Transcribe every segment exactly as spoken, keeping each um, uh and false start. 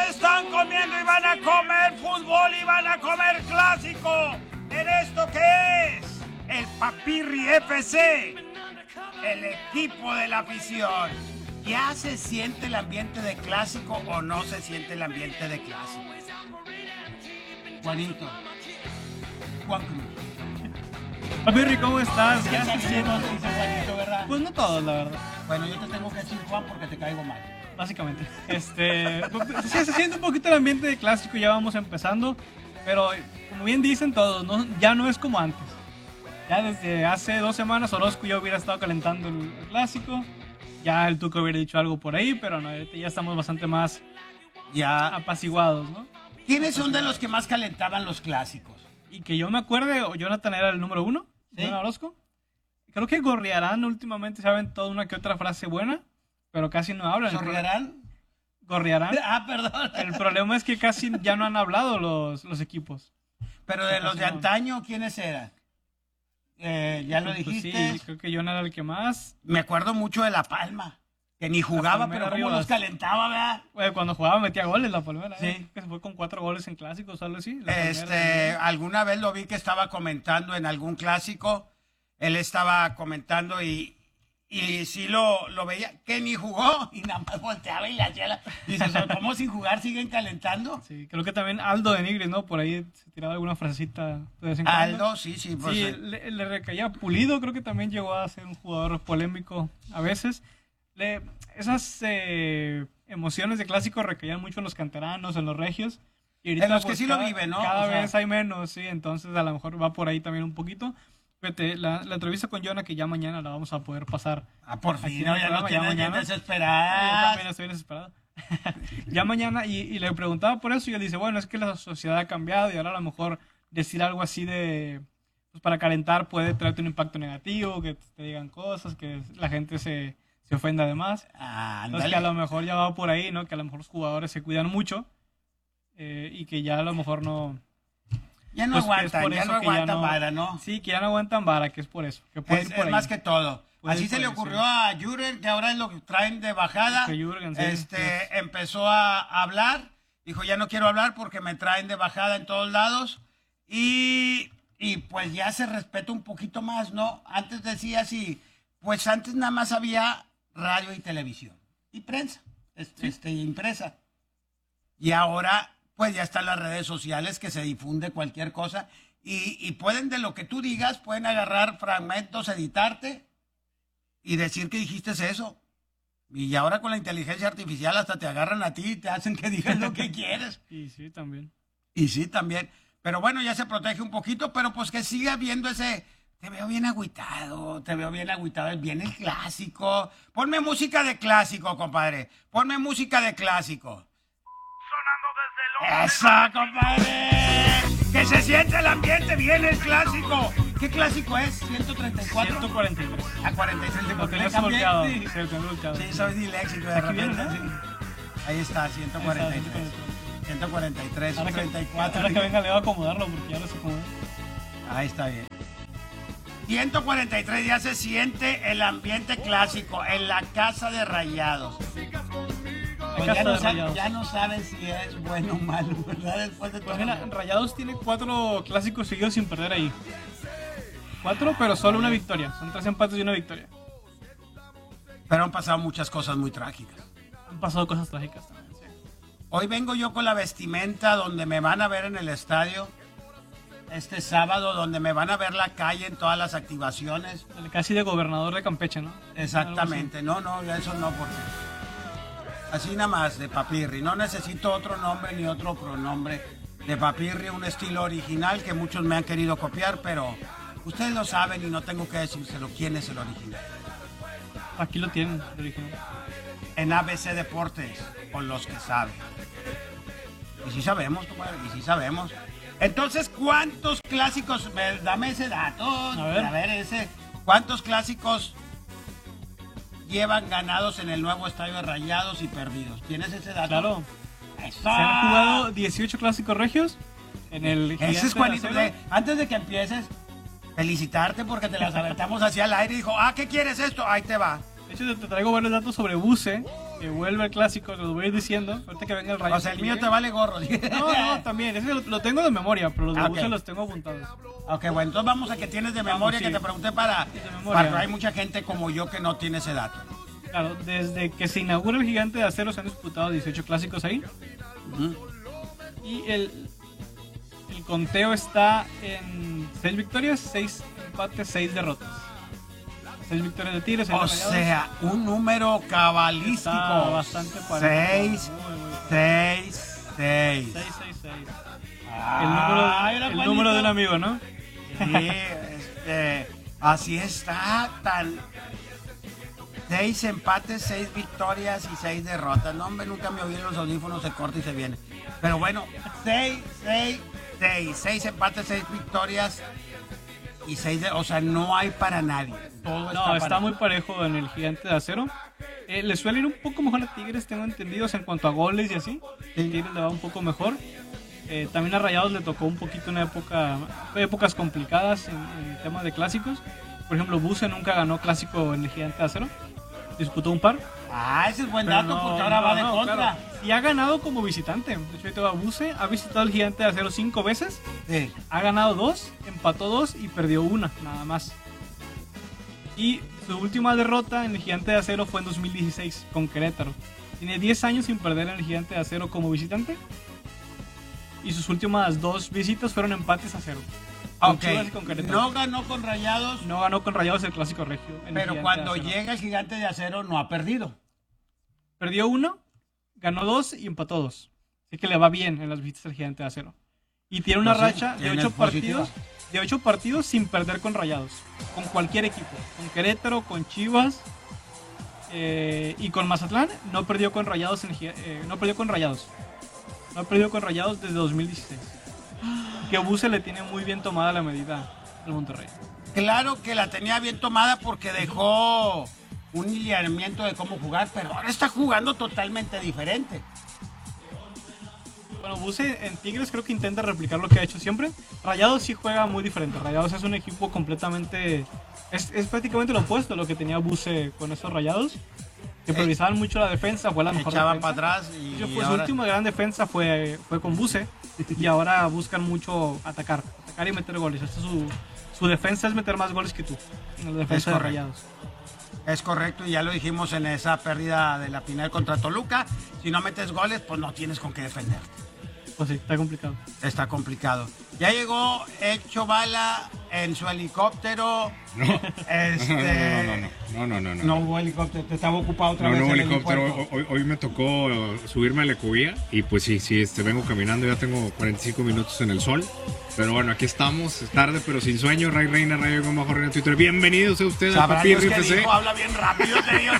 están comiendo y van a comer fútbol y van a comer clásico en esto que es el Papirri F C, el equipo de la afición. ¿Ya se siente el ambiente de clásico o no se siente el ambiente de clásico? Juanito. Juan Cruz. Papirri, ¿cómo estás? Ya se siente, dice Juanito, ¿verdad? Pues no todos, la verdad. Bueno, yo te tengo que decir Juan porque te caigo mal. Básicamente. Este, sí, se siente un poquito el ambiente de clásico, ya vamos empezando. Pero como bien dicen todos, ¿no? Ya no es como antes. Ya desde hace dos semanas Orozco ya hubiera estado calentando el, el clásico. Ya el Tuca hubiera dicho algo por ahí, pero no, ya estamos bastante más ya apaciguados, ¿no? ¿Quiénes son de los que más calentaban los clásicos? Y que yo me acuerde, Jonathan era el número uno, ¿sí? Jonathan Orozco. Creo que Gorriarán últimamente saben toda una que otra frase buena, pero casi no hablan. ¿Gorriarán? Gorriarán. Ah, perdón. El problema es que casi ya no han hablado los, los equipos. Pero de los de antaño, ¿quiénes eran? Eh, ya lo dijiste. Pues sí, creo que Jonathan era el que más. Me acuerdo mucho de La Palma, que ni jugaba, pero como los calentaba, ¿verdad? Bueno, cuando jugaba metía goles La Palmera. Sí. ¿eh? Que se fue con cuatro goles en clásicos, algo así. Este, alguna vez lo vi que estaba comentando en algún clásico. Él estaba comentando y, y sí lo, lo veía, que ni jugó y nada más volteaba y la chela. Dice, ¿cómo sin jugar siguen calentando? Sí, creo que también Aldo de Nigris, ¿no? Por ahí se tiraba alguna frasecita de vez en cuando. Aldo, sí, sí. Pues, sí, le, le recaía Pulido, creo que también llegó a ser un jugador polémico a veces. Le, esas eh, emociones de clásico recaían mucho en los canteranos, en los regios. Y ahorita, en los que pues, sí cada, lo viven, ¿no? Cada o sea, vez hay menos, sí, entonces a lo mejor va por ahí también un poquito. Fíjate, la, la entrevista con Jonah, que ya mañana la vamos a poder pasar. Ah, por fin, no, ya programa, no ya tienes mañana. que desesperar. Yo también estoy desesperado. Ya mañana, y, y le preguntaba por eso, y él dice, bueno, es que la sociedad ha cambiado y ahora a lo mejor decir algo así de, pues para calentar puede traerte un impacto negativo, que te digan cosas, que la gente se, se ofenda además. Ah, Entonces que a lo mejor ya va por ahí, ¿no? Que a lo mejor los jugadores se cuidan mucho eh, y que ya a lo mejor no... Ya no pues, aguantan, ya no aguantan vara, ¿no? Sí, que ya no aguantan vara, que es por eso. Que puede es ir por es ahí. más que todo. Puede Así ir se por le ahí, ocurrió sí. a Jürgen, que ahora es lo que traen de bajada. Que Jürgen, sí, este sí. empezó a hablar, dijo, ya no quiero hablar porque me traen de bajada en todos lados. Y, y pues ya se respeta un poquito más, ¿no? Antes decía así, pues antes nada más había radio y televisión. Y prensa, este, Sí. este, impresa. Y ahora, pues ya están las redes sociales que se difunde cualquier cosa. Y, y pueden, de lo que tú digas, pueden agarrar fragmentos, editarte y decir que dijiste eso. Y ahora con la inteligencia artificial hasta te agarran a ti y te hacen que digas lo que quieres. Y sí, también. Y sí, también. Pero bueno, ya se protege un poquito, pero pues que siga habiendo ese... Te veo bien agüitado, te veo bien agüitado, viene el clásico. Ponme música de clásico, compadre. Ponme música de clásico. ¡Eso, compadre! ¡Que se siente el ambiente! ¡Viene el clásico! ¿Qué clásico es? ¿ciento treinta y cuatro? ciento cuarenta y tres. A cuarenta y tres. Lo porque tenías le cambié. volteado. Sí, Sí, lo tenías volteado. sí, soy disléxico de Aquí viene, repente. ¿no? Sí. Ahí está, ciento cuarenta y tres. ciento cuarenta y tres, Ahora que, treinta y cuatro. ahora que venga le voy a acomodarlo porque ya lo sé cómo es. Ahí está bien. ciento cuarenta y tres, ya se siente el ambiente clásico en la casa de Rayados. Pues ya, Casa no de sabe- Rayados. ya no saben si es bueno o malo, ¿verdad? Después de todo. Pues mira, Rayados tiene cuatro clásicos seguidos sin perder ahí. Cuatro, pero solo una victoria. Son tres empates y una victoria. Pero han pasado muchas cosas muy trágicas. Han pasado cosas trágicas también, sí. Hoy vengo yo con la vestimenta donde me van a ver en el estadio. Este sábado, donde me van a ver la calle en todas las activaciones. Casi de gobernador de Campeche, ¿no? Exactamente. No, no, eso no, porque... Así nada más, de Papirri. No necesito otro nombre ni otro pronombre. De Papirri, un estilo original que muchos me han querido copiar, pero ustedes lo saben y no tengo que decírselo. ¿Quién es el original? Aquí lo tienen, el original. En A B C Deportes, con los que saben. Y sí sabemos, comadre, y sí sabemos. Entonces, ¿cuántos clásicos? Me- Dame ese dato. A ver. A ver, ese. ¿Cuántos clásicos llevan ganados en el nuevo estadio de Rayados y perdidos? ¿Tienes ese dato? Claro. ¡Eso! Se han jugado dieciocho clásicos regios en el Ese es Gigante de Juanito. Acero. de- Antes de que empieces, felicitarte porque te las aventamos hacia el aire y dijo, ah, ¿qué quieres esto? Ahí te va. De hecho, te traigo varios datos sobre Buse, que vuelve el clásico, lo voy a ir diciendo, ahorita que venga el Rayo. O sea, el mío te vale gorro. No, no, también, ese lo, lo tengo de memoria, pero los de Ah, Buse ok. los tengo apuntados. Ok, bueno, entonces vamos a que tienes de memoria, sí. que te pregunté para... De memoria. Para, hay mucha gente como yo que no tiene ese dato. Claro, desde que se inaugura el Gigante de Acero se han disputado dieciocho clásicos ahí. Ujú. Y el, el conteo está en seis victorias, seis empates, seis derrotas. seis victorias de Tigres, seis O de Rayados. sea, un número cabalístico. Está bastante parejo. seis, Muy, muy parejo. seis, seis. seis, seis, seis. Ah, El número, era el Juanito. número de un amigo, ¿no? Sí, este, así está, tan... Seis empates, seis victorias y seis derrotas. No, hombre, nunca me oí en los audífonos, se corta y se viene. Pero bueno, seis, seis, seis. Seis empates, seis victorias y seis de... O sea, no hay para nadie. Todo No, está para- muy parejo en el Gigante de Acero. Eh, le suele ir un poco mejor a Tigres, tengo entendidos, en cuanto a goles y así. Sí. Tigres le va un poco mejor. Eh, también a Rayados le tocó un poquito una época, épocas complicadas en, en el tema de clásicos. Por ejemplo, Buse nunca ganó clásico en el Gigante de Acero. Disputó un par. Ah, ese es buen Pero dato no, porque ahora no, va de no, contra. claro. Y ha ganado como visitante. De hecho, ahorita va Buse, ha visitado el Gigante de Acero cinco veces. Sí. Ha ganado dos, empató dos y perdió una, nada más. Y su última derrota en el Gigante de Acero fue en dos mil dieciséis con Querétaro. Tiene diez años sin perder en el Gigante de Acero como visitante. Y sus últimas dos visitas fueron empates a cero. Con Ok, Chivas y con Querétaro. no ganó con Rayados, No ganó con Rayados el Clásico Regio. en el pero Gigante cuando de Acero. llega el Gigante de Acero no ha perdido. Perdió uno, ganó dos y empató dos. Así que le va bien en las visitas al Gigante de Acero. Y tiene una Pues sí, racha de tiene ocho positiva. partidos, de ocho partidos sin perder con Rayados. Con cualquier equipo. Con Querétaro, con Chivas eh, y con Mazatlán. No perdió con Rayados en el Giga- eh, no perdió con Rayados. No perdió con Rayados desde dos mil dieciséis. Que Buse le tiene muy bien tomada la medida al Monterrey. Claro que la tenía bien tomada porque dejó un lineamiento de cómo jugar, pero ahora está jugando totalmente diferente. Bueno, Buse en Tigres creo que intenta replicar lo que ha hecho siempre. Rayados sí juega muy diferente. Rayados es un equipo completamente... Es, es prácticamente lo opuesto a lo que tenía Buse con esos Rayados. Que priorizaban mucho la defensa, fue la mejor Echaban defensa. para atrás y, De hecho, y pues, su ahora... última gran defensa fue, fue con Buse. Y ahora buscan mucho atacar. Atacar y meter goles. Esta es su, su defensa es meter más goles que tú. En la defensa Es de correcto. Rayados. Es correcto, y ya lo dijimos en esa pérdida de la final contra Toluca. Si no metes goles, pues no tienes con qué defender. Pues sí, está complicado. Está complicado. Ya llegó Hecho Bala en su helicóptero. No. Este... No, no, no, no, no, no. No hubo helicóptero, te estaba ocupado otra No, vez no, el helicóptero. helipuerto. Hoy, hoy me tocó subirme a la cubía y pues sí, sí, este, vengo caminando, ya tengo cuarenta y cinco minutos en el sol. Pero bueno, aquí estamos, es tarde pero sin sueño. Ray Reina, Rayo Goma, Jorge en Twitter. Bienvenidos a ustedes a Sabrá Papi Dios qué R F C. dijo, habla bien rápido, te digo.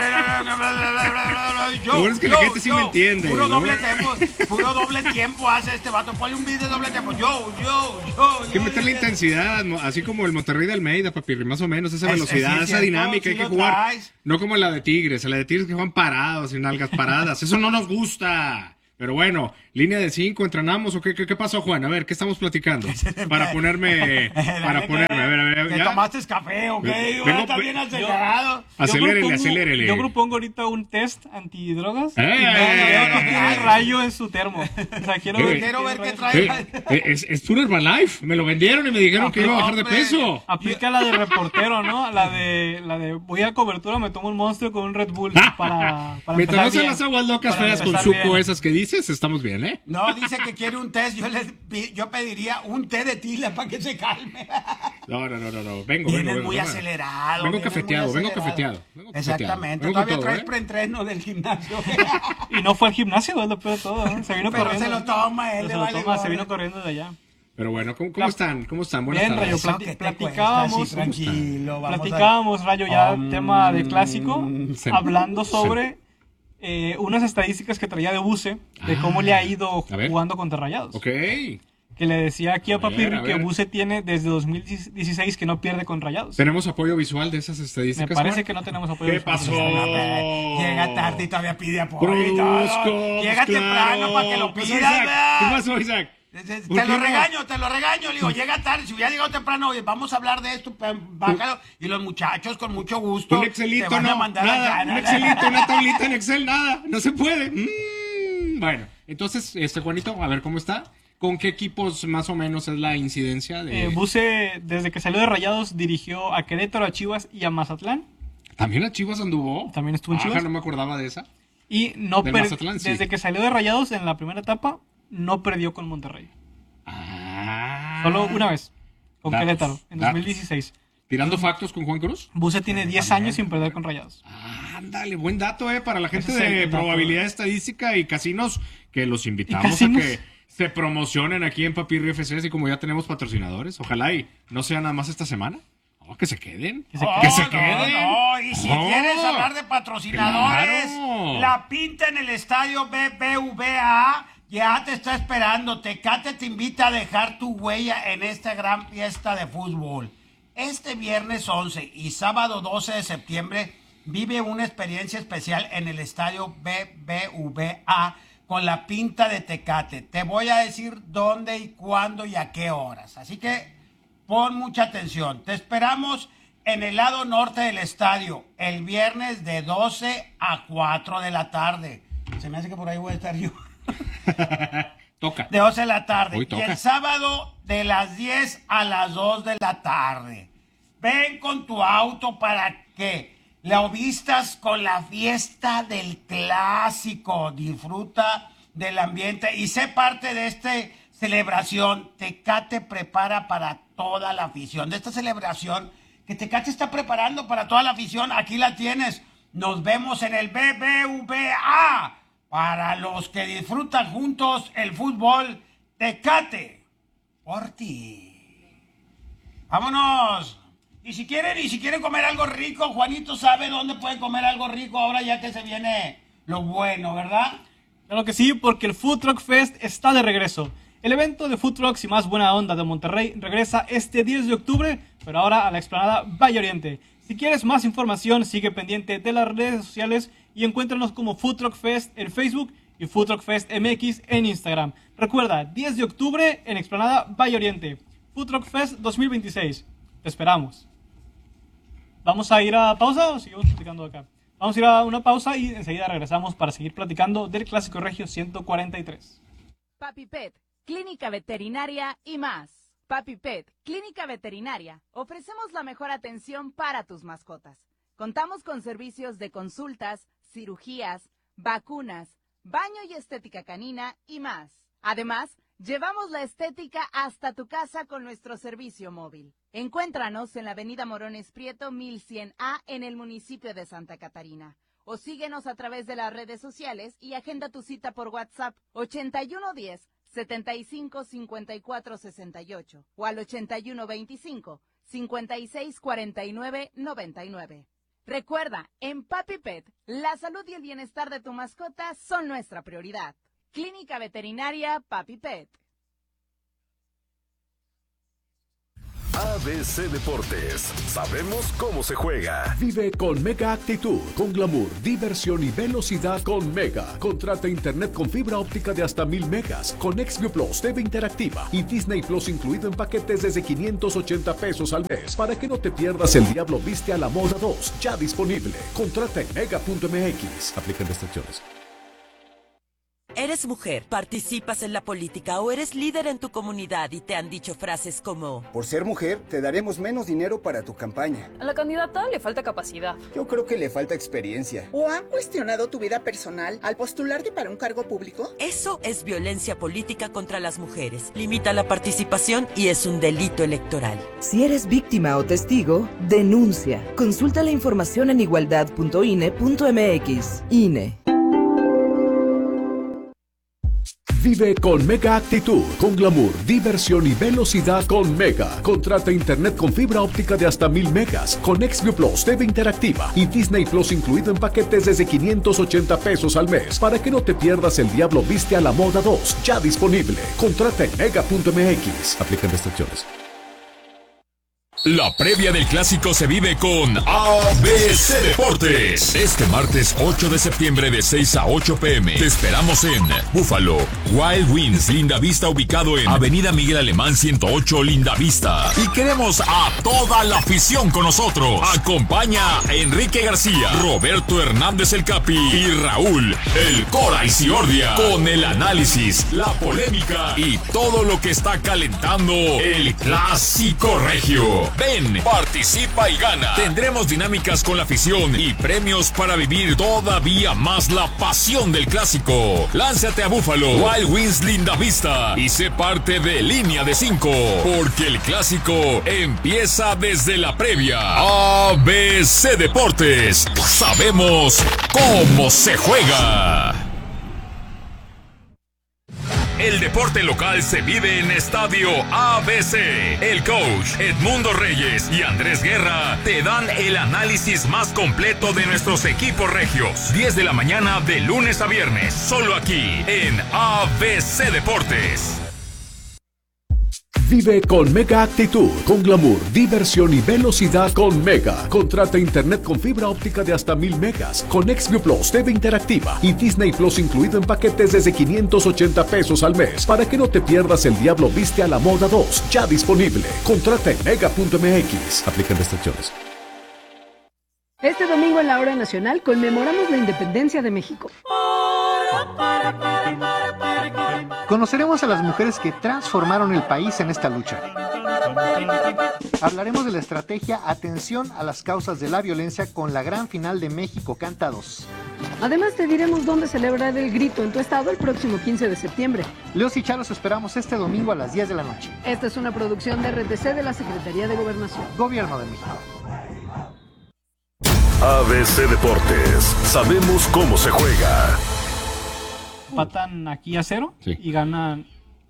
Yo, Lo bueno es que la gente sí me entiende, Puro ¿no? doble tiempo, puro doble tiempo hace este vato. Ponle un video de doble tiempo. Yo, yo, yo. Hay que meterle intensidad, mo- así como el Monterrey de Almeida, papi, más o menos, esa Es- velocidad, es- sí, esa cierto, dinámica, sí hay que lo jugar. traes. No como la de Tigres, la de Tigres que juegan parados, sin algas paradas, eso no nos gusta. Pero bueno, línea de cinco, ¿entrenamos o qué, qué, qué pasó, Juan? A ver, ¿qué estamos platicando? Para ponerme, para ponerme, a ver, a ver, ¿Que ya. tomaste café o qué? Vengo- Ahora está ve- bien acelerado. Acelérele, propongo- acelérele. Yo propongo ahorita un test antidrogas. ¡Eh! Y veo que tiene el rayo en su termo. O sea, quiero Eh, ver, quiero ver qué rayo. trae. Eh, eh, es, es Tour Herbalife, me lo vendieron y me dijeron que iba a bajar de Hombre. peso. Aplica la de reportero, ¿no? La de, la de voy a cobertura, me tomo un monstruo con un Red Bull para, para Mientras empezar no sean bien. las aguas locas Para feas con empezar suco bien. esas que dices, estamos bien, ¿eh? No, dice que quiere un test. Yo, les, pi- yo pediría un té de tila para que se calme. No, no, no, no, no. Vengo, vengo, Vienes vengo. muy vengo. acelerado. Vengo vienes cafeteado, muy vengo acelerado. cafeteado. Vengo cafeteado. Exactamente. Vengo con Todavía todo, traes ¿eh? preentreno del gimnasio. Y no fue al gimnasio, es lo peor de todo. ¿eh? Se vino Pero corriendo. se lo toma, él Pero le se lo vale toma, se gorro. vino corriendo de allá. Pero bueno, ¿cómo, cómo La- están? ¿Cómo están? Buenas Bien, tardes. Rayo, Eso plati- que te platicábamos- cuesta, así, tranquilo, vamos a- Platicábamos, Rayo, ya Um, tema de clásico, sí. hablando sobre eh, unas estadísticas que traía de Buse, de Ah, cómo le ha ido a ver. jugando contra Rayados. Ok. Que le decía aquí a A ver, Papirri a que ver. Buse tiene desde dos mil dieciséis que no pierde con Rayados. ¿Tenemos apoyo visual de esas Me estadísticas? parece Juan? que no tenemos apoyo. ¿Qué visual. pasó? Llega tarde y todavía pide apoyo y todo. Produzco. Llega pues, temprano claro. para que lo Pues, pidas, Isaac, ¿verdad? ¿qué pasó, Isaac? Te, ¿Por te qué lo no? regaño, te lo regaño. Le digo, llega tarde. Si hubiera llegado temprano, oye, vamos a hablar de esto, pues, bájalo. Y los muchachos, con mucho gusto, Un te Excelito, van a no, mandar nada, acá. un Excelito, una tablita en Excel, nada, no se puede. Mm, bueno, entonces, este Juanito, a ver cómo está. ¿Con qué equipos más o menos es la incidencia de...? Eh, Buse, desde que salió de Rayados, dirigió a Querétaro, a Chivas y a Mazatlán. ¿También a Chivas anduvo? También estuvo en Ajá, Chivas. no me acordaba de esa. Y no Del per- Mazatlán, sí. desde que salió de Rayados en la primera etapa, no perdió con Monterrey. Ah. Solo una vez, con Datos, Querétaro, en datos. dos mil dieciséis. ¿Tirando factos con Juan Cruz? Buse tiene diez años sin perder con Rayados. Ándale, buen dato, eh, para la gente Ese es de el dato. probabilidad estadística y casinos, que los invitamos ¿Y casinos? a que se promocionen aquí en Papirri F C, y como ya tenemos patrocinadores, ojalá y no sea nada más esta semana. Oh, que se queden. Que se Oh, que se no, queden. no, y si Oh, quieres hablar de patrocinadores, claro. la pinta en el estadio B B V A ya te está esperando. Tecate te invita a dejar tu huella en esta gran fiesta de fútbol. Este viernes once y sábado doce de septiembre vive una experiencia especial en el estadio B B V A con la pinta de Tecate. Te voy a decir dónde y cuándo y a qué horas. Así que pon mucha atención. Te esperamos en el lado norte del estadio el viernes de doce a cuatro de la tarde. Se me hace que por ahí voy a estar yo. Toca. De doce de la tarde. Hoy Y toca. el sábado de las diez a las dos de la tarde. Ven con tu auto para que la vistas con la fiesta del clásico. Disfruta del ambiente y sé parte de esta celebración. Tecate prepara para toda la afición. De esta celebración que Tecate está preparando para toda la afición. Aquí la tienes. Nos vemos en el B B V A. Para los que disfrutan juntos el fútbol, Tecate, por ti. Vámonos. Y si quieren, y si quieren comer algo rico, Juanito sabe dónde pueden comer algo rico ahora ya que se viene lo bueno, ¿verdad? Claro que sí, porque el Food Truck Fest está de regreso. El evento de Food Trucks y más buena onda de Monterrey regresa este diez de octubre, pero ahora a la explanada Valle Oriente. Si quieres más información, sigue pendiente de las redes sociales y encuéntranos como Food Truck Fest en Facebook y Food Truck Fest M X en Instagram. Recuerda, diez de octubre en explanada Valle Oriente. Food Truck Fest dos mil veintiséis. Te esperamos. ¿Vamos a ir a pausa o seguimos platicando acá? Vamos a ir a una pausa y enseguida regresamos para seguir platicando del Clásico Regio ciento cuarenta y tres. Papi Pet, Clínica Veterinaria y más. Papi Pet, Clínica Veterinaria. Ofrecemos la mejor atención para tus mascotas. Contamos con servicios de consultas, cirugías, vacunas, baño y estética canina y más. Además, llevamos la estética hasta tu casa con nuestro servicio móvil. Encuéntranos en la avenida Morones Prieto mil cien A en el municipio de Santa Catarina. O síguenos a través de las redes sociales y agenda tu cita por WhatsApp ochenta y uno diez, setenta y cinco, cincuenta y cuatro sesenta y ocho o al ochenta y uno veinticinco, cincuenta y seis cuarenta y nueve noventa y nueve. Recuerda, en Papi Pet, la salud y el bienestar de tu mascota son nuestra prioridad. Clínica Veterinaria Papi Pet. A B C Deportes. Sabemos cómo se juega. Vive con Mega Actitud, con glamour, diversión y velocidad con Mega. Contrata internet con fibra óptica de hasta mil megas, con XView Plus, T V interactiva y Disney Plus incluido en paquetes desde quinientos ochenta pesos al mes. Para que no te pierdas El Diablo Viste a la Moda dos, ya disponible. Contrata en mega punto m x. Aplican restricciones. Eres mujer, participas en la política o eres líder en tu comunidad y te han dicho frases como: por ser mujer, te daremos menos dinero para tu campaña. A la candidata le falta capacidad. Yo creo que le falta experiencia. ¿O han cuestionado tu vida personal al postularte para un cargo público? Eso es violencia política contra las mujeres. Limita la participación y es un delito electoral. Si eres víctima o testigo, denuncia. Consulta la información en igualdad punto i n e punto m x. I N E. Vive con Mega Actitud, con glamour, diversión y velocidad con Mega. Contrata internet con fibra óptica de hasta mil megas, con XView Plus, T V interactiva y Disney Plus incluido en paquetes desde quinientos ochenta pesos al mes. Para que no te pierdas El Diablo Viste a la Moda dos, ya disponible. Contrata en mega punto m x. Aplican restricciones. La previa del clásico se vive con A B C Deportes. Este martes ocho de septiembre de seis a ocho pm. Te esperamos en Búfalo, Wild Wings, Linda Vista, ubicado en Avenida Miguel Alemán ciento ocho, Linda Vista. Y queremos a toda la afición con nosotros. Acompaña a Enrique García, Roberto Hernández el Capi y Raúl el Cora y Ciordia con el análisis, la polémica y todo lo que está calentando el clásico regio. Ven, participa y gana. Tendremos dinámicas con la afición y premios para vivir todavía más la pasión del clásico. Lánzate a Búfalo, Wild Wings, Linda Vista y sé parte de Línea de cinco, porque el clásico empieza desde la previa. A B C Deportes. Sabemos cómo se juega. El deporte local se vive en Estadio A B C. El coach Edmundo Reyes y Andrés Guerra te dan el análisis más completo de nuestros equipos regios. diez de la mañana de lunes a viernes, solo aquí en A B C Deportes. Vive con Mega Actitud, con glamour, diversión y velocidad con Mega. Contrata internet con fibra óptica de hasta mil megas, con XView Plus, T V interactiva y Disney Plus incluido en paquetes desde quinientos ochenta pesos al mes, para que no te pierdas El Diablo Viste a la Moda dos, ya disponible. Contrata en mega punto m x. Aplican restricciones. Este domingo en la Hora Nacional conmemoramos la independencia de México. Conoceremos a las mujeres que transformaron el país en esta lucha. Hablaremos de la estrategia Atención a las causas de la violencia con la gran final de México Canta dos. Además te diremos dónde celebrar el grito en tu estado el próximo quince de septiembre. Leos y Chalos esperamos este domingo a las diez de la noche. Esta es una producción de R T C de la Secretaría de Gobernación. Gobierno de México. A B C Deportes. Sabemos cómo se juega. Empatan aquí a cero sí. y ganan.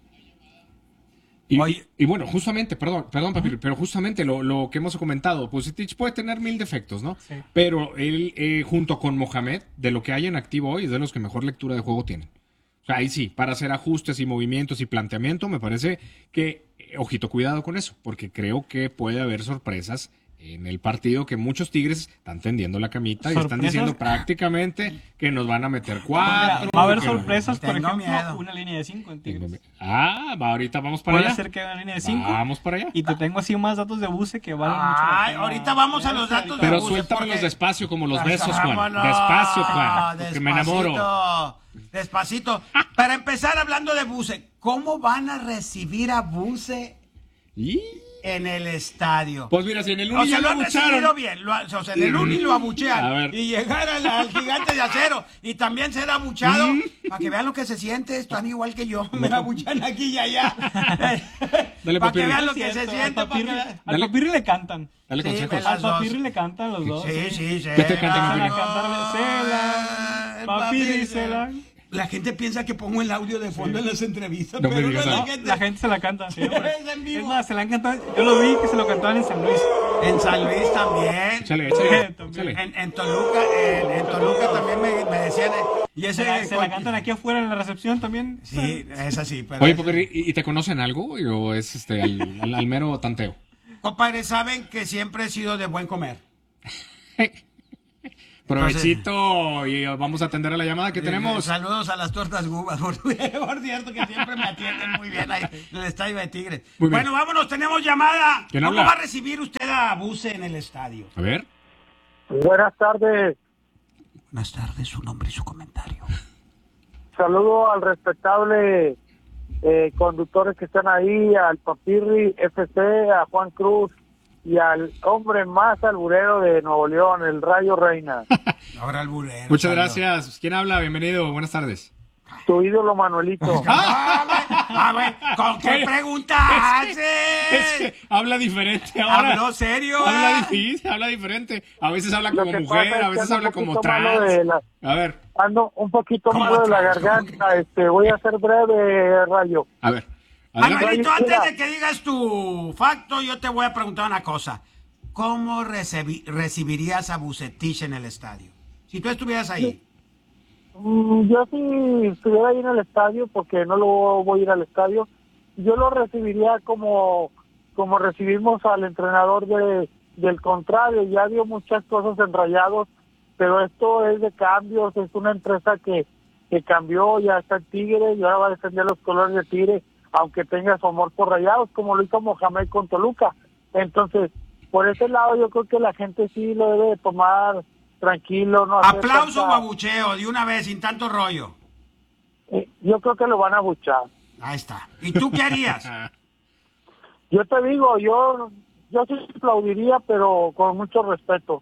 Y, y, y bueno, justamente, perdón, perdón, papi, uh-huh. pero justamente lo, lo que hemos comentado, Vucetich puede tener mil defectos, ¿no? Sí. Pero él, eh, junto con Mohamed, de lo que hay en activo hoy, es de los que mejor lectura de juego tienen. O sea, ahí sí, para hacer ajustes y movimientos y planteamiento, me parece que, eh, ojito, cuidado con eso, porque creo que puede haber sorpresas en el partido, que muchos Tigres están tendiendo la camita y están diciendo prácticamente que nos van a meter cuatro. Va a haber sorpresas, por ejemplo, miedo. una línea de cinco en Tigres. Ah, va, ahorita vamos para Puede allá. Puede ser que haya una línea de cinco. Vamos para allá. Y te tengo así más datos de Buce que valen mucho. Ay, ahorita vamos a los datos Pero de Buce. Pero suéltamelos porque... despacio, como los besos, Juan. Vámonos. Despacio, Juan, porque me enamoro. Despacito. Para empezar hablando de Buce, ¿cómo van a recibir a Buce? ¿Y? En el estadio. Pues mira, si en el Uni o sea, ya lo han recibido abucharon. bien. Lo, o sea, en el Uni lo abuchean. Y llegar al, al Gigante de Acero y también ser abuchado. ¿Mm? Para que vean lo que se siente. Están igual que yo. Me abuchan aquí y allá. Dale, para que vean lo que se siente. Al Papirri, al Papirri le cantan. Dale sí, consejos. Al Papirri le cantan los dos. Sí, sí, sí. ¿Qué te cantan? A cantarle Cela. Papirri, Cela. La gente piensa que pongo el audio de fondo sí. en las entrevistas, no pero no, la, gente... la gente se la canta. Sí, es, en vivo. Es más, se la han cantado. Yo lo vi que se lo cantaban en San Luis. En San Luis también. Échale, échale, échale. En, en Toluca, en, en Toluca también me, me decían. Y ese se, la, se la cantan aquí afuera en la recepción también. Sí, es así. Pero Oye, es... porque, ¿y te conocen algo o es este al, al, al mero tanteo? Compadre, saben que siempre he sido de buen comer. Provechito, y vamos a atender a la llamada que eh, tenemos. Saludos a las tortas Gubas, por, por cierto, que siempre me atienden muy bien ahí en el estadio de Tigres. Muy bueno, bien. Vámonos, tenemos llamada. ¿Cómo habla? Va a recibir usted a Buce en el estadio? A ver. Buenas tardes. Buenas tardes, su nombre y su comentario. Saludo al respetable eh, conductores que están ahí, al Papirri F C, a Juan Cruz y al hombre más alburero de Nuevo León, el Rayo Reina. Ahora alburero. Muchas gracias. ¿Quién habla? Bienvenido. Buenas tardes. Tu ídolo Manuelito. A ver, ¿con qué pregunta haces? Es que habla diferente ahora. ¿Habló serio? Habla, sí, habla diferente. A veces habla como mujer, a veces habla como trans. La... A ver. Ando un poquito malo de la garganta. Este, voy a ser breve, Rayo. A ver. Manuelito, antes de que digas tu facto, yo te voy a preguntar una cosa. ¿Cómo recibi- recibirías a Vucetich en el estadio? Si tú estuvieras ahí. Mm, yo si estuviera ahí en el estadio, porque no lo voy a ir al estadio, yo lo recibiría como como recibimos al entrenador de del contrario. Ya dio muchas cosas en Rayados, pero esto es de cambios, es una empresa que, que cambió, ya está en Tigre y ahora va a defender los colores de Tigre, aunque tenga su amor por Rayados, como lo hizo Mohamed con Toluca. Entonces, por ese lado yo creo que la gente sí lo debe de tomar tranquilo. No hacer Aplauso tanta- o abucheo, de una vez, sin tanto rollo. Eh, yo creo que lo van a abuchar. Ahí está. ¿Y tú qué harías? Yo te digo, yo yo sí aplaudiría, pero con mucho respeto.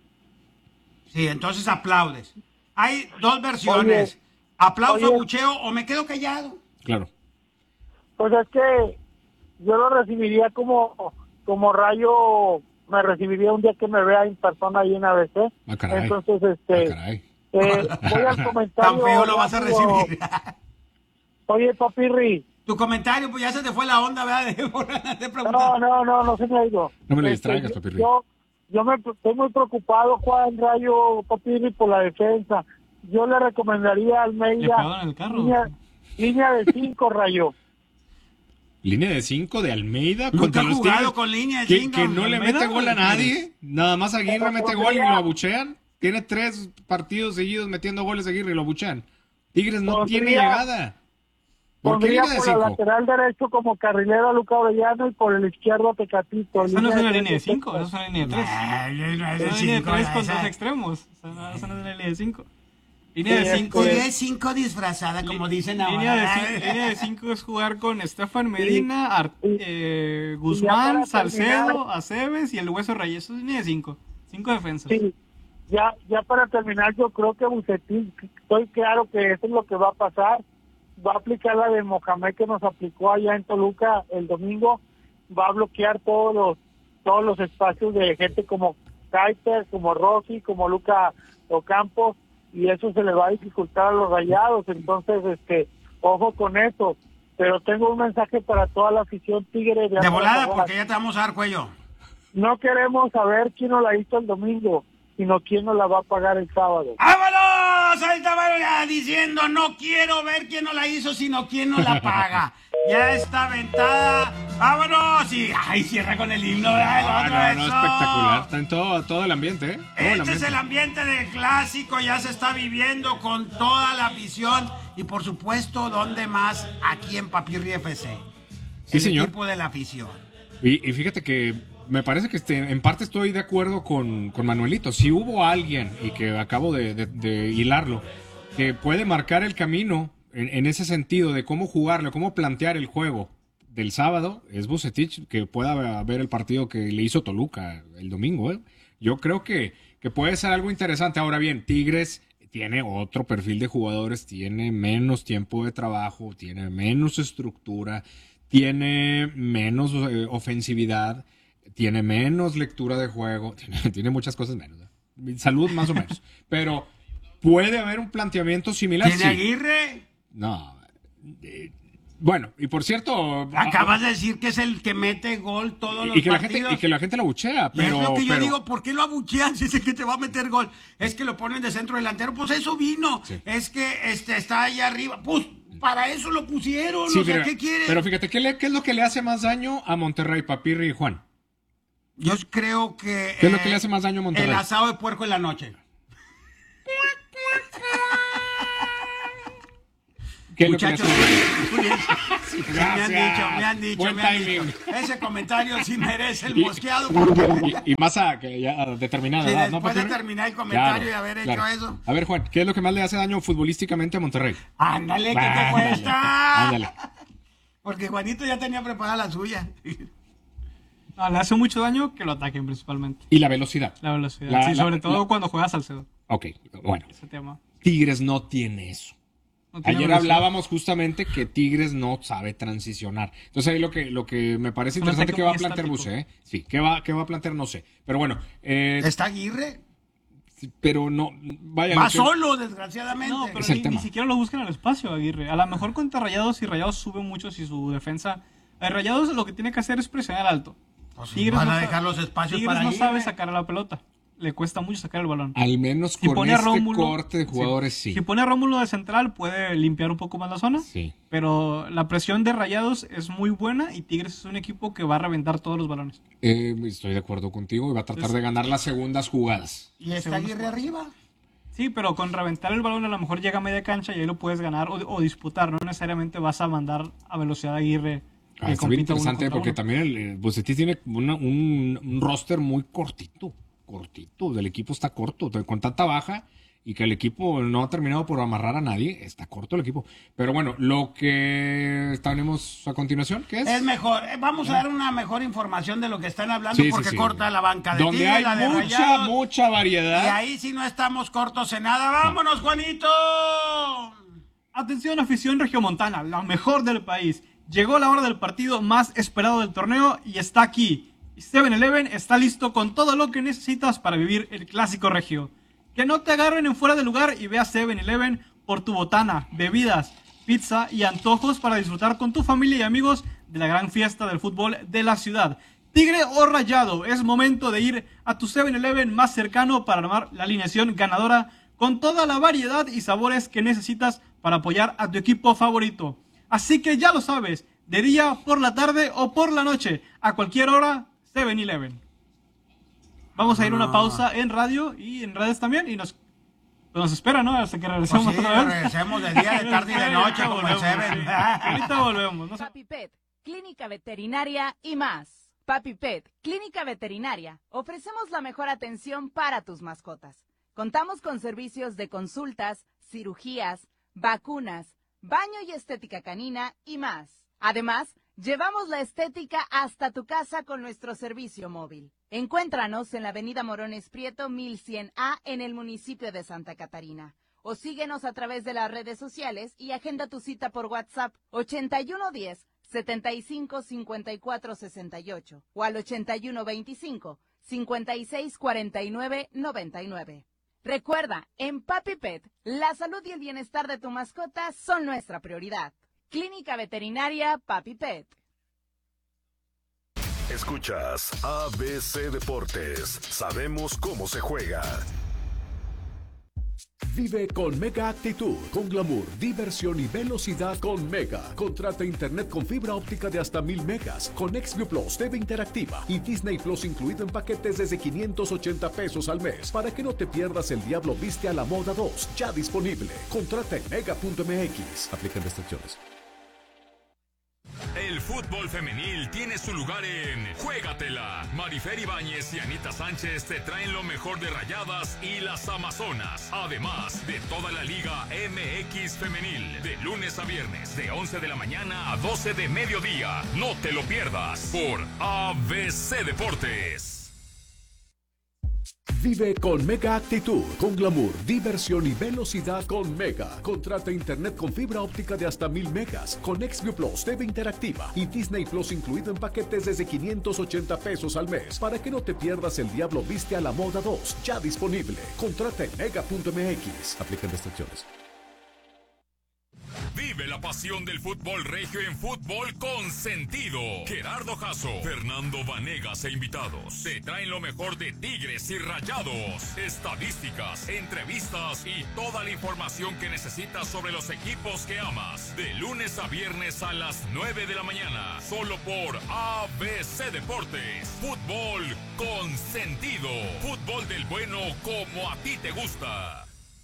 Sí, entonces aplaudes. Hay dos versiones. Oye, Aplauso, oye. abucheo o me quedo callado. Claro. Pues es que yo lo recibiría como como Rayo me recibiría un día que me vea en persona ahí en A B C. Ah, caray. Entonces, este, Ah, caray. eh, voy al comentario. Tan feo lo vas a rápido. recibir. Oye, Papirri. Tu comentario, pues ya se te fue la onda, ¿verdad? De preguntar. No, no, no, no se me ha ido. No me lo Este, distraigas, Papirri. Yo, yo me estoy muy preocupado, Juan Rayo, Papirri, por la defensa. Yo le recomendaría a ¿Le pegó Almeida en el carro? línea, línea de cinco, Rayo. Línea de cinco de Almeida Nunca contra he los jugado Tigres. con línea de que, cinco. que no le ¿Almeida mete o gol a de Tigres? nadie. Nada más Aguirre Pero mete podría- gol y lo abuchean. Tiene tres partidos seguidos metiendo goles Aguirre y lo abuchean. Tigres no Podría- tiene llegada. ¿Por qué Pondría línea de por el cinco? lateral derecho como carrilero a Luca Orellano y por el izquierdo a Tecatito. Esa no es una línea de tres. cinco, esa es una línea de tres. Ay, no es Es de una línea de cinco, tres esa. con dos extremos. Esa no, esa no es una línea de cinco. Línea Sí, de es cinco que- es... Línea de cinco disfrazada, como dicen ahora. Línea de, cinco, línea de cinco es jugar con Estefan Medina, Ar- Y- eh, y ya Guzmán, para Salcedo, terminar- Aceves y el Hueso Reyes. Eso es línea de cinco. Cinco defensas. Sí, ya, ya para terminar, yo creo que Bucetín, estoy claro que eso es lo que va a pasar. Va a aplicar la de Mohamed que nos aplicó allá en Toluca el domingo. Va a bloquear todos los todos los espacios de gente como Kaiser, como Rossi, como Luca Ocampo, y eso se le va a dificultar a los Rayados. Entonces, este, ojo con eso. Pero tengo un mensaje para toda la afición Tigre. De volada, porque ya te vamos a dar cuello. No queremos saber quién nos la hizo el domingo, sino quién nos la va a pagar el sábado. ¡Vámonos! Ahí estaba ya diciendo, no quiero ver quién nos la hizo, sino quién nos la paga. Ya está aventada. ¡Vámonos! Y, ay, cierra con el himno, ¿verdad? El No, otro, no, no, eso. espectacular. Está en todo, todo el ambiente, ¿eh? Todo el Este es ambiente. el ambiente del clásico, ya se está viviendo con toda la afición y por supuesto, ¿dónde más? Aquí en Papirri F C. Sí, el señor. equipo de la afición. Y, y fíjate que me parece que este, en parte estoy de acuerdo con, con Manuelito. Si hubo alguien, y que acabo de, de- de hilarlo, que puede marcar el camino en, en ese sentido de cómo jugarlo, cómo plantear el juego del sábado, es Vucetich, que pueda ver el partido que le hizo Toluca el domingo. ¿eh? Yo creo que, que puede ser algo interesante. Ahora bien, Tigres tiene otro perfil de jugadores, tiene menos tiempo de trabajo, tiene menos estructura, tiene menos eh, ofensividad, tiene menos lectura de juego, tiene, tiene muchas cosas menos. ¿eh? Salud más o menos. Pero puede haber un planteamiento similar. ¿Tiene sí. Aguirre? No. eh, bueno, y por cierto... Acabas de decir que es el que mete gol todos los y que, la partidos. gente, y que la gente lo abuchea, Y es pero... lo que yo pero- digo, ¿por qué lo abuchean si es el que te va a meter gol? Es que lo ponen de centro delantero, pues eso vino. Sí. Es que este está ahí arriba, pues para eso lo pusieron, Sí, o sea, pero, ¿qué quieren? pero fíjate, ¿qué, le- ¿qué es lo que le hace más daño a Monterrey, Papirri y Juan? Yo creo que... ¿Qué es lo eh, que le hace más daño a Monterrey? El asado de puerco en la noche. ¿Qué es lo que le Muchachos, hace? muy bien. me han Gracias. dicho, me han dicho, Buen me han timing. dicho. Ese comentario sí merece el Y- mosqueado. Y, y más a, que ya a determinada Sí, edad, ¿no, después de Papirri? terminar el comentario Claro, y haber hecho claro. eso. A ver, Juan, ¿qué es lo que más le hace daño futbolísticamente a Monterrey? Ándale, ¿qué te Ándale, cuesta? ándale. Porque Juanito ya tenía preparada la suya. No, le hace mucho daño que lo ataquen principalmente. Y la velocidad. La velocidad. La- sí, la- sobre todo la- cuando juega Salcedo. Ok, bueno. Ese tema. Tigres no tiene eso. No tiene Ayer velocidad. hablábamos justamente que Tigres no sabe transicionar. Entonces ahí lo que, lo que me parece Es un interesante ataque que va a muy plantear estático. Buse, ¿eh? Sí, ¿qué va, qué va a plantear? No sé. Pero bueno. Eh, ¿Está Aguirre? pero no, vaya. Va lo que- solo, desgraciadamente. No, pero Es el ni, tema. ni siquiera lo buscan al espacio, Aguirre. A lo mejor contra Rayados, y Rayados sube mucho si su defensa... A Rayados lo que tiene que hacer es presionar alto. Pues sí, van a dejar los espacios Tigres para no Aguirre. sabe sacar a la pelota. le cuesta mucho sacar el balón. Al menos Si con pone a este Rómulo- corte de jugadores, sí. Si pone a Rómulo de central, puede limpiar un poco más la zona. Sí. Pero la presión de Rayados es muy buena y Tigres es un equipo que va a reventar todos los balones. Eh, estoy de acuerdo contigo y va a tratar Es- de ganar las segundas jugadas. ¿Y está Aguirre arriba? Sí, pero con reventar el balón a lo mejor llega a media cancha y ahí lo puedes ganar o, o disputar. No necesariamente vas a mandar a velocidad a Aguirre. Ah, que está bien compita uno interesante contra porque uno. también el eh, Bucetich tiene una- un, un roster muy cortito, cortito, el equipo está corto, con tanta baja y que el equipo no ha terminado por amarrar a nadie, está corto el equipo. Pero bueno, lo que tenemos a continuación, ¿qué es? Es mejor. Eh, Vamos a dar una mejor información de lo que están hablando Sí, sí, porque sí. corta la banca de Donde Tigres, hay la de mucha, Rayados. mucha variedad. Y ahí sí no estamos cortos en nada. ¡Vámonos, Juanito! Atención, afición regiomontana, la mejor del país. Llegó la hora del partido más esperado del torneo y está aquí. seven eleven está listo con todo lo que necesitas para vivir el clásico regio. Que no te agarren en fuera de lugar y ve a seven eleven por tu botana, bebidas, pizza y antojos para disfrutar con tu familia y amigos de la gran fiesta del fútbol de la ciudad. Tigre o Rayado, es momento de ir a tu seven eleven más cercano para armar la alineación ganadora con toda la variedad y sabores que necesitas para apoyar a tu equipo favorito. Así que ya lo sabes, de día, por la tarde o por la noche, a cualquier hora, seven eleven. Vamos a ir a una pausa en radio y en redes también y nos, pues nos espera, ¿no? Hasta que regresemos Pues sí, otra vez. regresemos de día, de tarde y de noche, Ahorita como el volvemos, Seven. sí. Ahorita volvemos. No se- Papi Pet, Clínica Veterinaria y más. Papi Pet, Clínica Veterinaria. Ofrecemos la mejor atención para tus mascotas. Contamos con servicios de consultas, cirugías, vacunas, baño y estética canina y más. Además, llevamos la estética hasta tu casa con nuestro servicio móvil. Encuéntranos en la avenida Morones Prieto mil cien A en el municipio de Santa Catarina. O síguenos a través de las redes sociales y agenda tu cita por WhatsApp ochenta y uno diez, setenta y cinco, cincuenta y cuatro sesenta y ocho o al ochenta y uno veinticinco, cincuenta y seis cuarenta y nueve noventa y nueve. Recuerda, en Papi Pet, la salud y el bienestar de tu mascota son nuestra prioridad. Clínica Veterinaria Papi Pet. Escuchas A B C Deportes. Sabemos cómo se juega. Vive con Mega Actitud, con glamour, diversión y velocidad con Mega. Contrata internet con fibra óptica de hasta mil megas, con XView Plus, T V interactiva y Disney Plus incluido en paquetes desde quinientos ochenta pesos al mes. Para que no te pierdas El Diablo Viste a la Moda dos, ya disponible. Contrata en mega punto m x. Aplican restricciones. El fútbol femenil tiene su lugar en Juégatela. Marifer Ibáñez y Anita Sánchez te traen lo mejor de Rayadas y las Amazonas. Además de toda la Liga M X Femenil. De lunes a viernes, de once de la mañana a doce de mediodía. No te lo pierdas por A B C Deportes. Vive con Mega Actitud, con glamour, diversión y velocidad con Mega. Contrata internet con fibra óptica de hasta mil megas, con XView Plus, T V interactiva y Disney Plus incluido en paquetes desde quinientos ochenta pesos al mes. Para que no te pierdas El Diablo Viste a la Moda dos, ya disponible. Contrata en mega punto m x. Aplican restricciones. Vive la pasión del fútbol regio en Fútbol con Sentido. Gerardo Jasso, Fernando Vanegas e invitados te traen lo mejor de Tigres y Rayados. Estadísticas, entrevistas y toda la información que necesitas sobre los equipos que amas. De lunes a viernes a las nueve de la mañana. Solo por A B C Deportes. Fútbol con Sentido. Fútbol del bueno como a ti te gusta.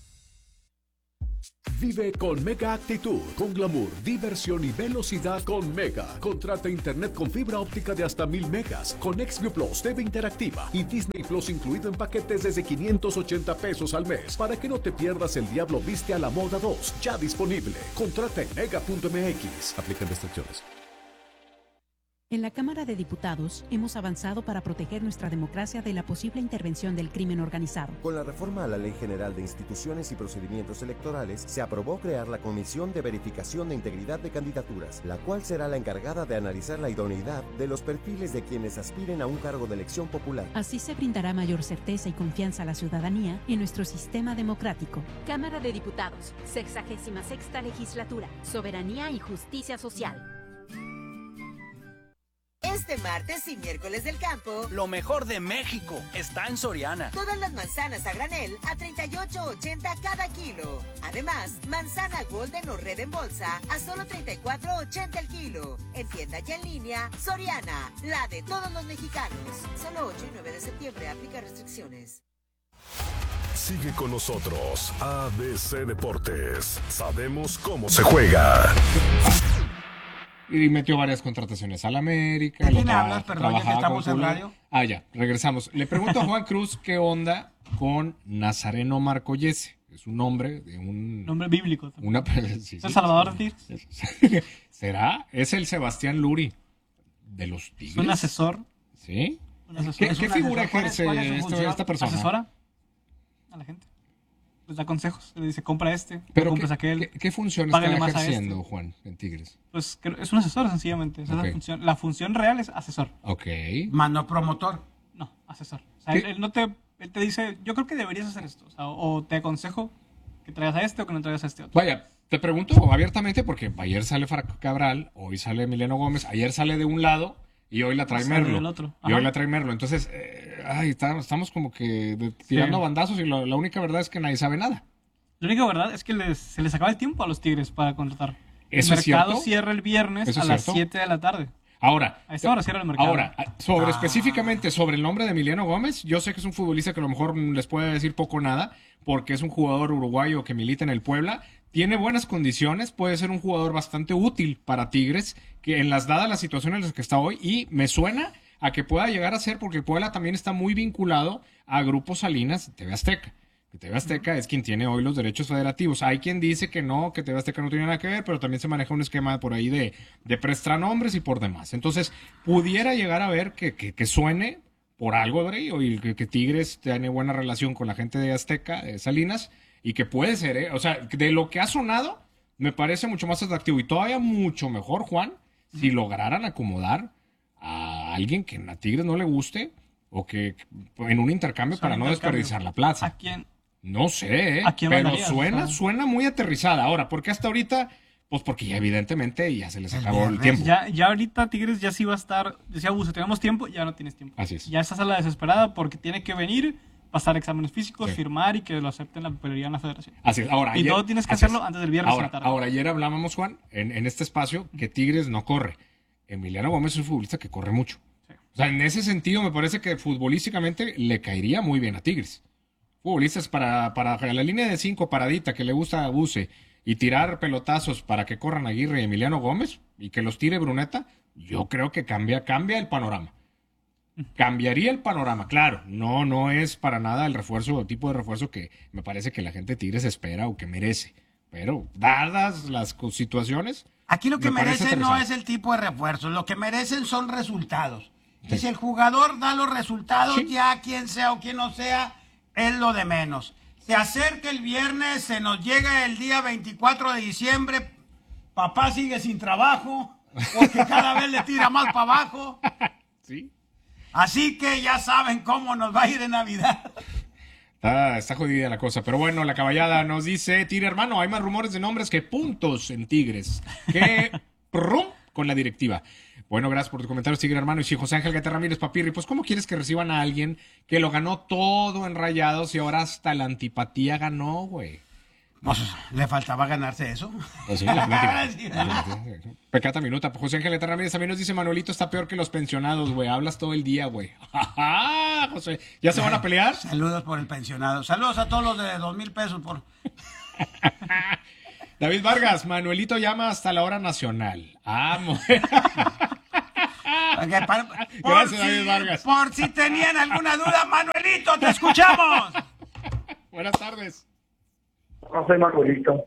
Vive con Mega Actitud, con glamour, diversión y velocidad con Mega. Contrata internet con fibra óptica de hasta mil megas, con XView Plus, T V interactiva y Disney Plus incluido en paquetes desde quinientos ochenta pesos al mes. Para que no te pierdas El Diablo Viste a la Moda dos, ya disponible. Contrata en mega punto m x. Aplican restricciones. En la Cámara de Diputados hemos avanzado para proteger nuestra democracia de la posible intervención del crimen organizado. Con la reforma a la Ley General de Instituciones y Procedimientos Electorales, se aprobó crear la Comisión de Verificación de Integridad de Candidaturas, la cual será la encargada de analizar la idoneidad de los perfiles de quienes aspiren a un cargo de elección popular. Así se brindará mayor certeza y confianza a la ciudadanía en nuestro sistema democrático. Cámara de Diputados, sexagésima sexta legislatura, soberanía y justicia social. Este martes y miércoles del campo, lo mejor de México está en Soriana. Todas las manzanas a granel a treinta y ocho ochenta cada kilo. Además, manzana Golden o Red en bolsa a solo treinta y cuatro ochenta el kilo. En tienda y en línea, Soriana, la de todos los mexicanos. Solo ocho y nueve de septiembre, aplica restricciones. Sigue con nosotros, A B C Deportes. Sabemos cómo se juega. Y metió varias contrataciones al América. ¿De quién hablas? Perdón, ya que estamos en radio. Ah, ya, regresamos. Le pregunto a Juan Cruz qué onda con Nazareno Marcollese. Es un nombre de un... Nombre bíblico. Una, sí, ¿Es el Salvador de Tigres? ¿Será? Es el Sebastián Luri de los Tigres. ¿Es un asesor? ¿Sí? ¿Un asesor? ¿Qué, ¿Es ¿qué un figura asesor? ejerce ¿Cuál es su esta, función? esta persona? ¿Asesora a la gente? Les da consejos. Les dice, compra este, ¿Pero compras qué, aquel. ¿qué, qué función págale está más a ejerciendo este. Juan en Tigres? Pues es un asesor, sencillamente. Esa Ok. es la, función. La función real es asesor. Ok. Mano promotor. No, asesor. O sea, él, él no te, él te dice, yo creo que deberías hacer esto. O, sea, o te aconsejo que traigas a este o que no traigas a este otro. Vaya, te pregunto abiertamente porque ayer sale Franco Cabral, hoy sale Emiliano Gómez, ayer sale de un lado y hoy la trae Sale Merlo. del otro. Y hoy Ajá. la trae Merlo. Entonces, eh, ay, está- estamos como que de- tirando Sí. bandazos y lo- la única verdad es que nadie sabe nada. La única verdad es que les- se les acaba el tiempo a los Tigres para contratar. ¿Eso el es mercado cierto? cierra el viernes ¿Eso a es las cierto? siete de la tarde. Ahora, A esta hora cierra el mercado. ahora, sobre Ah. específicamente sobre el nombre de Emiliano Gómez, yo sé que es un futbolista que a lo mejor les puede decir poco o nada, porque es un jugador uruguayo que milita en el Puebla, tiene buenas condiciones, puede ser un jugador bastante útil para Tigres, que en las dadas las situaciones en las que está hoy, y me suena a que pueda llegar a ser, porque el Puebla también está muy vinculado a Grupo Salinas, T V Azteca. Que T V Azteca es quien tiene hoy los derechos federativos. Hay quien dice que no, que T V Azteca no tiene nada que ver, pero también se maneja un esquema por ahí de, de prestanombres y por demás. Entonces, pudiera llegar a ver que, que, que suene por algo, Bray, y que, que Tigres tiene buena relación con la gente de Azteca, de Salinas, y que puede ser, ¿eh? O sea, de lo que ha sonado, me parece mucho más atractivo y todavía mucho mejor, Juan, si lograran acomodar a alguien que a Tigres no le guste o que en un intercambio Son para no intercambio. desperdiciar la plaza. ¿A quién? No sé, ¿eh? ¿A quién pero mandarías? suena, O sea, suena muy aterrizada. Ahora, ¿por qué hasta ahorita? Pues porque ya evidentemente ya se les acabó el tiempo. Ya, ya ahorita Tigres ya sí va a estar, decía Buce, tenemos tiempo, ya no tienes tiempo. Así es. Ya estás a la desesperada porque tiene que venir, pasar exámenes físicos, Sí. firmar y que lo acepten la papelería en la federación. Así es. Ahora, y ayer- todo tienes que así hacerlo es. antes del viernes ahora, en la tarde. Ahora, ayer hablábamos, Juan, en, en este espacio, que Tigres no corre. Emiliano Gómez es un futbolista que corre mucho. O sea, en ese sentido me parece que futbolísticamente le caería muy bien a Tigres. Futbolistas para, para la línea de cinco paradita que le gusta a Buce y tirar pelotazos para que corran Aguirre y Emiliano Gómez y que los tire Bruneta, yo creo que cambia, cambia el panorama. Cambiaría el panorama, claro. No, no es para nada el refuerzo, el tipo de refuerzo que me parece que la gente de Tigres espera o que merece. Pero dadas las co- situaciones. Aquí lo que me parece merecen no aterrizado. es el tipo de refuerzos, lo que merecen son resultados. Y si el jugador da los resultados, Sí. ya quien sea o quien no sea, es lo de menos. Se acerca el viernes, se nos llega el día veinticuatro de diciembre, papá sigue sin trabajo, porque cada vez le tira más para abajo. Sí. Así que ya saben cómo nos va a ir en Navidad. Está, está jodida la cosa, pero bueno, la caballada nos dice, Tigre hermano, hay más rumores de nombres que puntos en Tigres. Que prum, con la directiva. Bueno, gracias por tus comentarios, Tigre hermano. Y si José Ángel Gata Ramírez Papirri, pues ¿cómo quieres que reciban a alguien que lo ganó todo en Rayados y ahora hasta la antipatía ganó, güey? Pues, le faltaba ganarse eso. Pues sí, la plática. Pecata minuta. José Ángel Gata Ramírez también nos dice, Manuelito está peor que los pensionados, güey. Hablas todo el día, güey. José, ¿ya se van a pelear? Saludos por el pensionado. Saludos a todos los de dos mil pesos por... David Vargas, Manuelito llama hasta la hora nacional. Ah, Okay, para- por, Gracias, si, David Vargas. por si tenían alguna duda, Manuelito, te escuchamos. Buenas tardes. No soy Manuelito.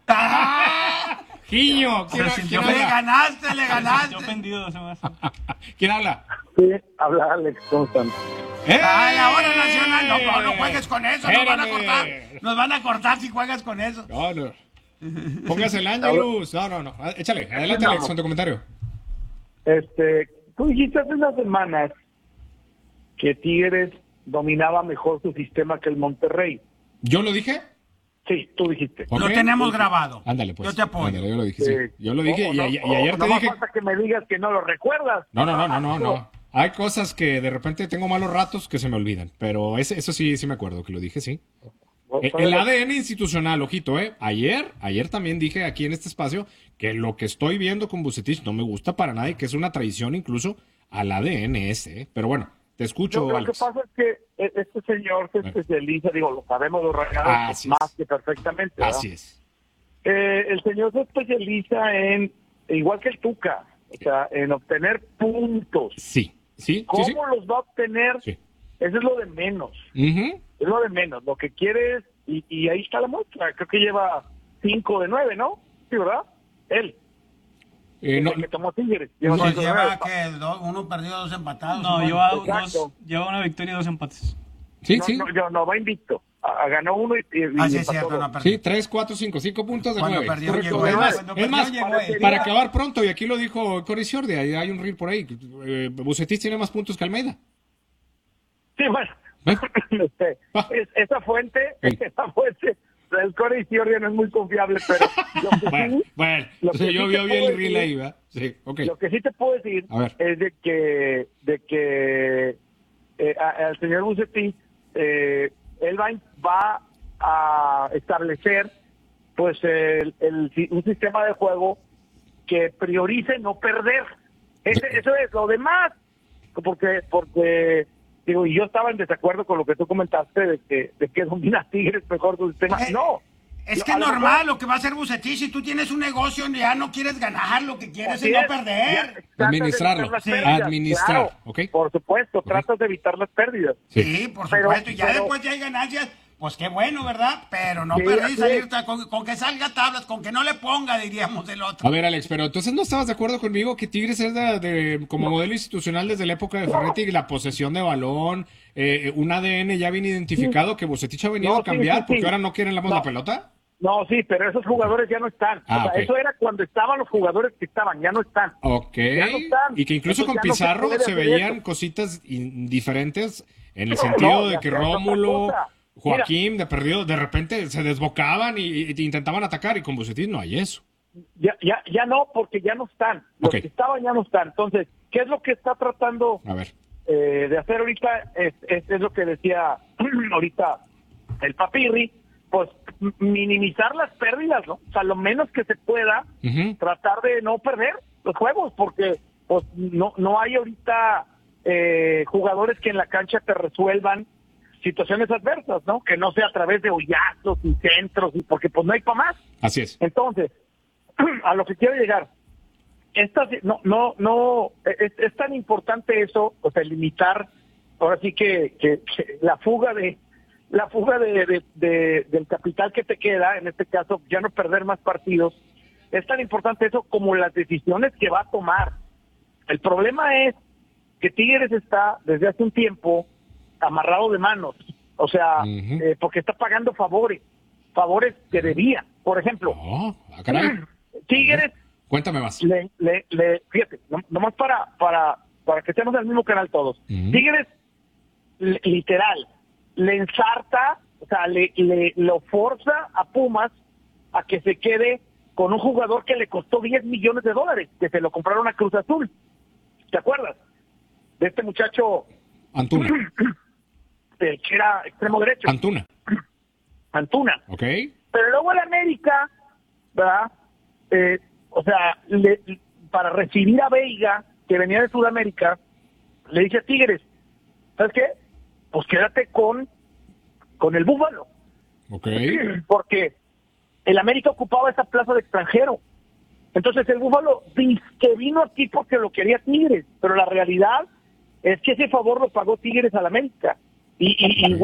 Giño, ¿quién, Se quién sintió- habla? le ganaste, le ganaste. ofendido, se me hace. ¿Quién habla? Sí, habla Alex Constant. ¡Eh! Ay, la hora nacional. No, no, no juegues con eso. Nos van a Espérame. cortar. Nos van a cortar si juegas con eso. No, no. Póngase el Ángelus. No, no, no. Échale, adelante, Alex, con tu comentario. Este, tú dijiste hace unas semanas que Tigres dominaba mejor su sistema que el Monterrey. ¿Yo lo dije? Sí, tú dijiste. Ok. Lo tenemos grabado. Ándale, pues. Yo te apoyo. Ándale, yo lo dije, sí. Sí. Yo lo dije O- y, no, y- y o- ayer te nomás dije... falta que me digas que no lo recuerdas. No, no, no, no, no, no. hay cosas que de repente tengo malos ratos que se me olvidan, pero ese, eso sí, sí me acuerdo que lo dije, sí. El, el A D N institucional, ojito, ¿eh? Ayer, ayer también dije aquí en este espacio que lo que estoy viendo con Vucetich no me gusta para nada y que es una traición incluso al A D N ese, ¿eh? Pero bueno, te escucho, Lo, lo Alex. que pasa es que este señor se especializa, digo, lo sabemos los regalos más es. que perfectamente, ¿verdad? Así es. Eh, el señor se especializa en, igual que el Tuca, o sea, en obtener puntos. Sí, sí. ¿Cómo sí, sí. los va a obtener? Sí. Eso es lo de menos. Uh-huh. Es lo de menos. Lo que quiere es, y, y ahí está la muestra, creo que lleva cinco de nueve, ¿no? Sí, ¿verdad? Él. Eh, no, que tomó Tigres. Lleva, pues lleva que dos, uno perdido, dos empatados. No, lleva, dos, lleva una victoria y dos empates. Sí, no, sí. No, no, no, va invicto. Ah, ganó uno y, y ah, sí, y cierto, no perdió. Sí, tres, cuatro, cinco, cinco puntos de Cuando nueve. perdió, Correcto. llegó Es él. más, Cuando es perdió, más llegó él. para acabar pronto, y aquí lo dijo Cory Shorty, hay, hay un reel por ahí. Eh, Vucetich tiene más puntos que Almeida. Sí, bueno. ¿Eh? este, ah. es, esa fuente, sí. esa fuente, el Cory Shorty no es muy confiable, pero lo que bueno, sí, bueno, lo entonces que yo sí vi te el puedo reel decir- ahí, ¿verdad? Sí, ok. Lo que sí te puedo decir A ver. es de que, de que eh, a- al señor Vucetich, eh, él va, va a establecer pues el, el- un sistema de juego que priorice no perder. Ese, eso es lo demás, porque porque digo, y yo estaba en desacuerdo con lo que tú comentaste de que de que domina Tigres mejor su sistema. Eh, No. Es Lo- que a es lo normal mejor- lo que va a hacer Vucetich. Si tú tienes un negocio, ya no quieres ganar, lo que quieres Así es no es, perder. ya tratas de Administrarlo, evitar las sí. pérdidas, Administrar, claro, ¿ok? Por supuesto, tratas de evitar las pérdidas. Sí, por Pero- supuesto. Y ya pero- después ya hay ganancias, pues qué bueno, ¿verdad? Pero no Sí, perdí, así salir, es. con, con que salga tablas, con que no le ponga, diríamos el otro. A ver, Alex, pero entonces no estabas de acuerdo conmigo que Tigres es de, de- como modelo institucional desde la época de Ferretti, la posesión de balón, eh, un A D N ya bien identificado que Vucetich ha venido No, a cambiar sí, sí, porque sí. ahora no quieren la, No. la pelota. No, sí, pero esos jugadores ya no están. Ah, o sea, ok. eso era cuando estaban los jugadores que estaban, ya no están. Ok. Ya no están. Y que incluso Entonces con ya no se Pizarro puede se hacer veían eso. cositas in- diferentes en el No, sentido no, de ya que sea, es otra Rómulo, cosa. Joaquín, de perdido, de repente se desbocaban y, y intentaban atacar y con Vucetich no hay eso. Ya, ya, ya no, porque ya no están. Los Ok. que estaban ya no están. Entonces, ¿qué es lo que está tratando A ver. eh, de hacer ahorita? Es, es, es lo que decía ahorita el Papirri, pues m- minimizar las pérdidas, ¿no? O sea, lo menos que se pueda, Ujú. tratar de no perder los juegos, porque pues no, no hay ahorita eh, jugadores que en la cancha te resuelvan situaciones adversas, ¿no? Que no sea a través de hoyazos y centros, y porque pues no hay para más. Así es. Entonces, a lo que quiero llegar, esta, no, no, no, es, es tan importante eso, o sea, limitar, ahora sí que, que, que la fuga de, la fuga de, de, de- del capital que te queda, en este caso, ya no perder más partidos, es tan importante eso como las decisiones que va a tomar. El problema es que Tigres está desde hace un tiempo amarrado de manos, o sea, eh, porque está pagando favores, favores que debía. Por ejemplo, Oh, ah, caray. Tigres Cuéntame más. le, le, le- fíjate, no- nomás para, para, para que estemos en el mismo canal todos. Ujú. Tigres, li- literal, le ensarta, o sea, le, le lo forza a Pumas a que se quede con un jugador que le costó diez millones de dólares, que se lo compraron a Cruz Azul. ¿Te acuerdas? De este muchacho, Antuna. el que era extremo derecho. Antuna. Antuna. Ok. Pero luego el América, ¿verdad? Eh, o sea, le- para recibir a Veiga, que venía de Sudamérica, le dice a Tigres, ¿sabes qué? Pues quédate con, con el Búfalo. Ok. Porque el América ocupaba esa plaza de extranjero. Entonces el Búfalo dice que vino aquí porque lo quería Tigres, pero la realidad es que ese favor lo pagó Tigres al América. Y, y, y